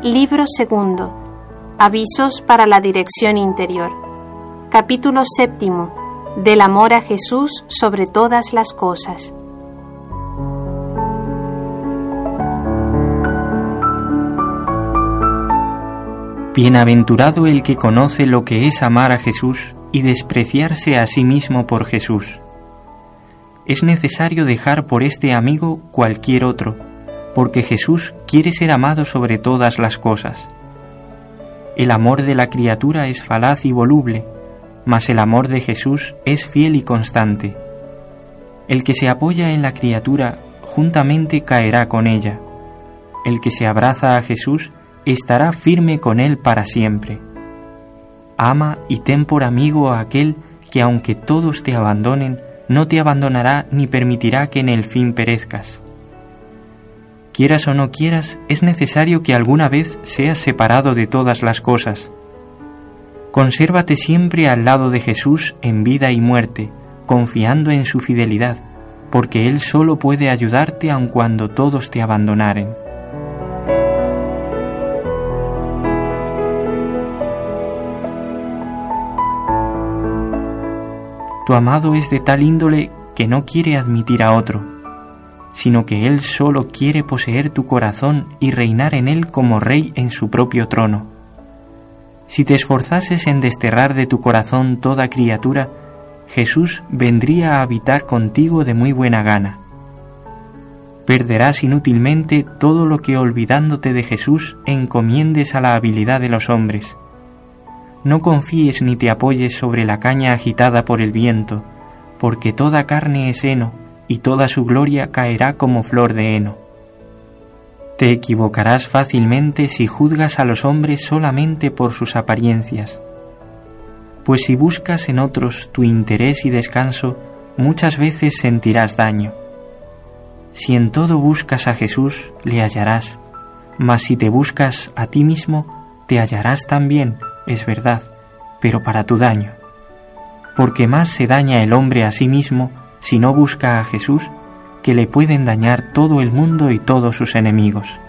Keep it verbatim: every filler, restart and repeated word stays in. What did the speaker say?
Libro segundo. Avisos para la dirección interior. Capítulo séptimo. Del amor a Jesús sobre todas las cosas. Bienaventurado el que conoce lo que es amar a Jesús y despreciarse a sí mismo por Jesús. Es necesario dejar por este amigo cualquier otro, porque Jesús quiere ser amado sobre todas las cosas. El amor de la criatura es falaz y voluble, mas el amor de Jesús es fiel y constante. El que se apoya en la criatura juntamente caerá con ella. El que se abraza a Jesús estará firme con él para siempre. Ama y ten por amigo a aquel que, aunque todos te abandonen, no te abandonará ni permitirá que en el fin perezcas. Quieras o no quieras, es necesario que alguna vez seas separado de todas las cosas. Consérvate siempre al lado de Jesús en vida y muerte, confiando en su fidelidad, porque Él solo puede ayudarte aun cuando todos te abandonaren. Tu amado es de tal índole que no quiere admitir a otro, sino que Él solo quiere poseer tu corazón y reinar en él como rey en su propio trono. Si te esforzases en desterrar de tu corazón toda criatura, Jesús vendría a habitar contigo de muy buena gana. Perderás inútilmente todo lo que, olvidándote de Jesús, encomiendes a la habilidad de los hombres. No confíes ni te apoyes sobre la caña agitada por el viento, porque toda carne es heno, y toda su gloria caerá como flor de heno. Te equivocarás fácilmente si juzgas a los hombres solamente por sus apariencias, pues si buscas en otros tu interés y descanso, muchas veces sentirás daño. Si en todo buscas a Jesús, le hallarás, mas si te buscas a ti mismo, te hallarás también, es verdad, pero para tu daño. Porque más se daña el hombre a sí mismo si no busca a Jesús, que le pueden dañar todo el mundo y todos sus enemigos.